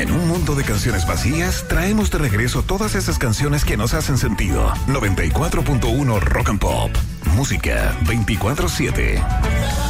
En un mundo de canciones vacías, traemos de regreso todas esas canciones que nos hacen sentido. 94.1 Rock and Pop. Música 24/7.